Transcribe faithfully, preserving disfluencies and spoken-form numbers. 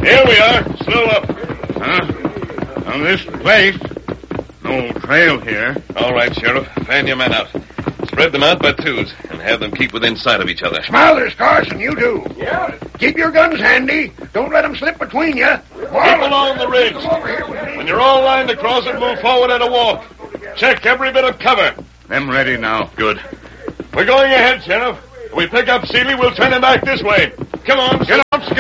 Here we are. Slow up. Huh? On this place. No trail here. All right, Sheriff. Fan your men out. Spread them out by twos and have them keep within sight of each other. Smothers, Carson, you do. Yeah. Keep your guns handy. Don't let them slip between you. Keep along the ridge. When you're all lined across it, move forward at a walk. Check every bit of cover. Them ready now. Good. We're going ahead, Sheriff. If we pick up Seeley, we'll turn him back this way. Come on, get up, Skip.